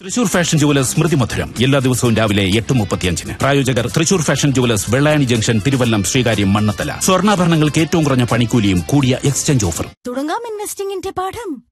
Thrissur fashion jewellers സ്മൃതി മധുരം എല്ലാ ദിവസവും രാവിലെ 8:35. പ്രായോജകർ Thrissur fashion jewellers Vellayani junction, Thiruvallam, Sreekaryam, Mannathala. സ്വർണ്ണാഭരണങ്ങൾക്ക് ഏറ്റവും കുറഞ്ഞ പണിക്കൂലിയും കൂടിയ എക്സ്ചേഞ്ച് ഓഫർ. തുടങ്ങാം ഇൻവെസ്റ്റിംഗിന്റെ പാഠം.